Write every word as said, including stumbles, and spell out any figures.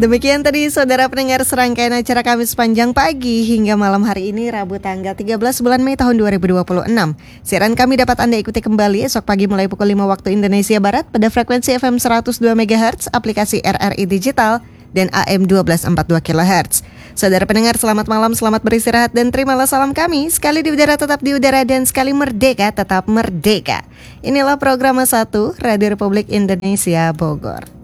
Demikian tadi saudara pendengar serangkaian acara kami sepanjang pagi hingga malam hari ini Rabu tanggal tiga belas bulan Mei tahun dua ribu dua puluh enam. Siaran kami dapat Anda ikuti kembali esok pagi mulai pukul lima waktu Indonesia Barat pada frekuensi F M seratus dua megahertz, aplikasi R R I Digital, dan A M dua belas empat puluh dua kilohertz. Saudara pendengar selamat malam, selamat beristirahat dan terimalah salam kami. Sekali di udara tetap di udara dan sekali merdeka tetap merdeka. Inilah program satu Radio Republik Indonesia Bogor.